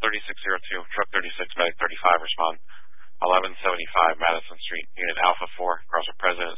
3602, truck 36, medic 35, respond. 1175 Madison Street, unit Alpha 4, across from President